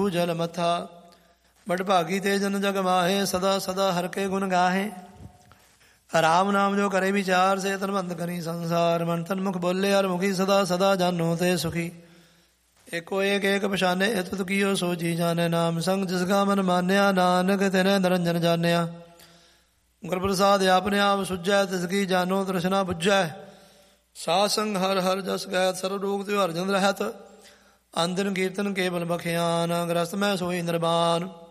ਅੰਬੂ ਜਲ ਮਥਾ। ਬੜ ਭਾਗੀ ਤੇ ਜਨ ਜਗ ਮਾਹੇ, ਸਦਾ ਸਦਾ ਹਰ ਕੇ ਗੁਣ ਗਾਹੇ। ਰਾਮ ਨਾਮ ਜੋ ਕਰੇ ਵਿਚਾਰ, ਸੇ ਤਨਵੰਤ ਕਰੀ ਸੰਸਾਰ। ਮਨ ਤਨ ਮੁਖ ਬੋਲੇ ਹਰ ਮੁਖੀ, ਸਦਾ ਸਦਾ ਜਾਨੋ ਤੇ ਸੁਖੀ। ਏਕੋ ਏਕ ਏਕ ਪਛਾਨੇ, ਇਤੁ ਕੀਓ ਸੋ ਜੀ ਜਾਣੈ। ਨਾਮ ਸੰਗ ਜਿਸ ਕਾ ਮਨ ਮਾਨਿਆ, ਨਾਨਕ ਤਿਨੈ ਨਿਰੰਜਨ ਜਾਣਿਆ। ਗੁਰ ਪ੍ਰਸਾਦ ਆਪਨੇ ਆਪ ਸੁਝੈ, ਤਿਸ ਕੀ ਜਾਨੋ ਤ੍ਰਿਸ਼ਨਾ ਬੁਝੈ। ਸਾਧ ਸੰਗ ਹਰ ਹਰ ਜਸ ਗਾਇਤ, ਸਰਬ ਰੋਗ ਤਿਉ ਹਰ ਜਨ ਰਹਿਤ। ਅੰਦਨ ਕੀਰਤਨ ਕੇਵਲ ਬਖਿਆਨ, ਗ੍ਰਸਤ ਮੈਂ ਸੋਈ ਨਿਰਵਾਨ।